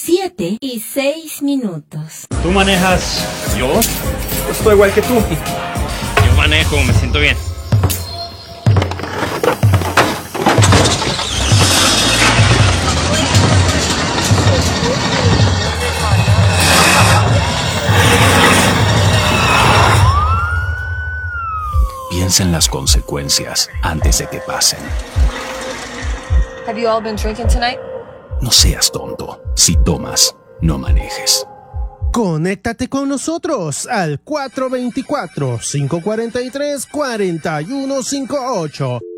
7:06. ¿Tú manejas? ¿Yo? Estoy igual que tú. Yo manejo, me siento bien. Piensa en las consecuencias antes de que pasen. Have you all been drinking tonight? No seas tonto. Si tomas, no manejes. Conéctate con nosotros al 424-543-4158.